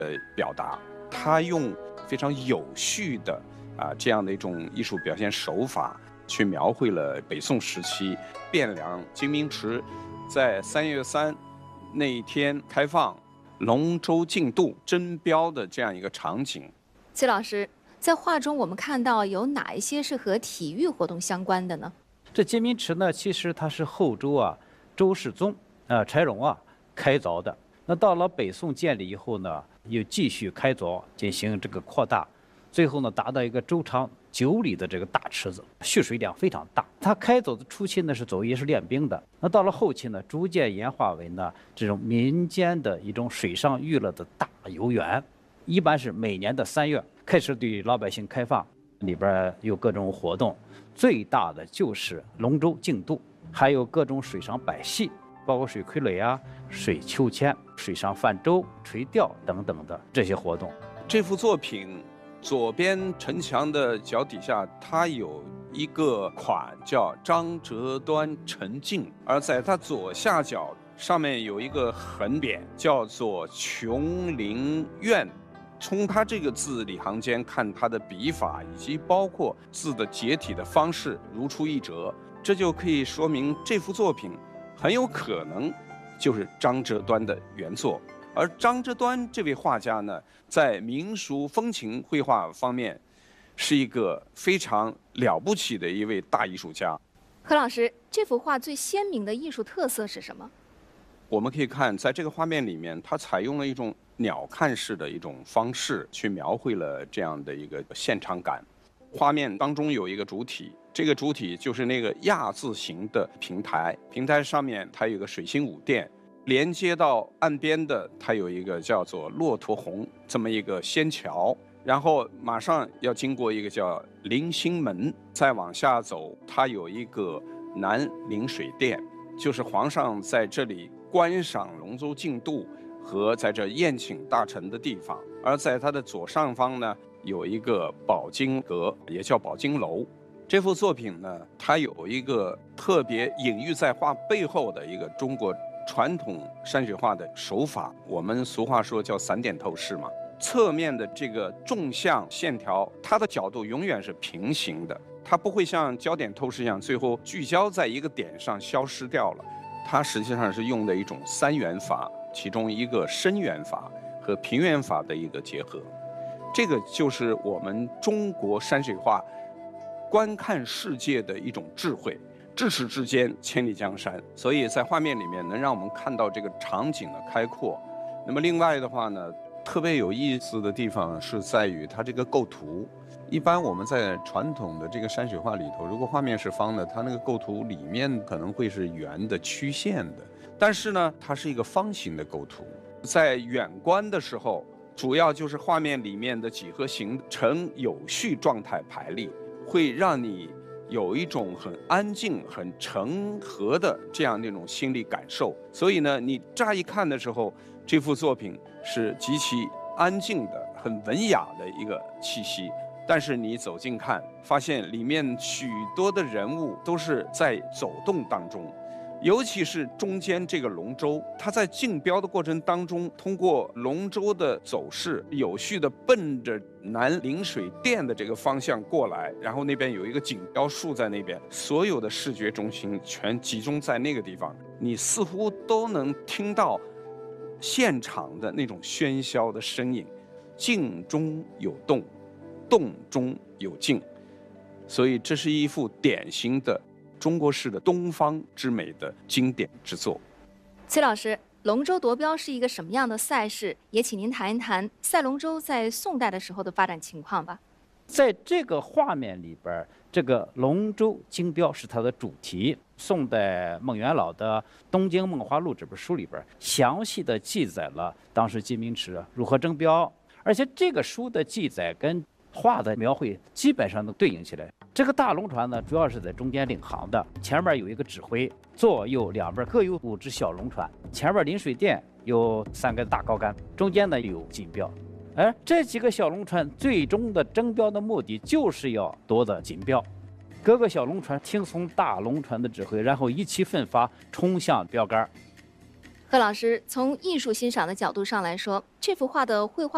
表达，他用非常有序的这样的一种艺术表现手法，去描绘了北宋时期汴梁金明池在3月3那一天开放龙舟竞渡征标的这样一个场景。 崔老师，在画中我们看到有哪一些是和体育活动相关的呢？ 这金明池呢，其实它是后周周世宗柴荣开凿的。那到了北宋建立以后呢，又继续开凿进行这个扩大，最后呢达到一个周长9里的这个大池子，蓄水量非常大。它开凿的初期呢是走也是练兵的，那到了后期呢，逐渐演化为这种民间的一种水上娱乐的大游园。一般是每年的3月开始对老百姓开放，里边有各种活动，最大的就是龙舟竞渡，还有各种水上摆戏，包括水傀儡水秋千、水上泛舟、垂钓等等的这些活动。 这幅作品左边城墙的脚底下，它有一个款叫张择端陈镜，而在它左下角上面有一个横匾，叫做琼林苑。从它这个字里行间看，它的笔法以及包括字的结体的方式如出一辙，这就可以说明这幅作品很有可能就是张择端的原作。而张择端这位画家呢，在民俗风情绘画方面是一个非常了不起的一位大艺术家。 何老师，这幅画最鲜明的艺术特色是什么？ 我们可以看，在这个画面里面，它采用了一种鸟瞰式的一种方式，去描绘了这样的一个现场感。画面当中有一个主体，这个主体就是那个亚字形的平台，平台上面它有个水星舞殿，连接到岸边的它有一个叫做骆驼虹这么一个仙桥，然后马上要经过一个叫临星门，再往下走，它有一个南临水殿，就是皇上在这里观赏龙舟竞渡和在这宴请大臣的地方。而在它的左上方呢，有一个宝经阁，也叫宝经楼。这幅作品呢，它有一个特别隐喻在画背后的一个中国传统山水画的手法，我们俗话说叫散点透视嘛。侧面的这个纵向线条，它的角度永远是平行的，它不会像焦点透视一样最后聚焦在一个点上消失掉了。它实际上是用的一种3元法，其中一个深远法和平原法的一个结合。这个就是我们中国山水画观看世界的一种智慧，咫尺之间千里江山。所以在画面里面能让我们看到这个场景的开阔。那么另外的话呢，特别有意思的地方是在于它这个构图。一般我们在传统的这个山水画里头，如果画面是方的，它那个构图里面可能会是圆的曲线的，但是呢，它是一个方形的构图。在远观的时候，主要就是画面里面的几何形呈有序状态排列，会让你有一种很安静、很沉和的这样那种心理感受。所以呢，你乍一看的时候，这幅作品是极其安静的、很文雅的一个气息。但是你走近看，发现里面许多的人物都是在走动当中，尤其是中间这个龙舟，它在竞标的过程当中，通过龙舟的走势，有序的奔着南临水殿的这个方向过来，然后那边有一个锦标树在那边，所有的视觉中心全集中在那个地方，你似乎都能听到现场的那种喧嚣的声音，静中有动，动中有静。所以这是一幅典型的中国式的东方之美的经典之作。 崔老师，龙舟夺标是一个什么样的赛事？也请您谈一谈赛龙舟在宋代的时候的发展情况吧。 在这个画面里边，这个龙舟竞标是它的主题。宋代孟元老的《东京梦华录》这本书里边，详细的记载了当时金明池如何争标，而且这个书的记载跟画的描绘基本上都对应起来。这个大龙船呢，主要是在中间领航的，前面有一个指挥，左右两边各有5只小龙船，前面临水殿有3个大高杆，中间呢有锦标。而这几个小龙船最终的争标的目的就是要夺得锦标。各个小龙船听从大龙船的指挥，然后一起奋发冲向标杆。 何老师，从艺术欣赏的角度上来说，这幅画的绘画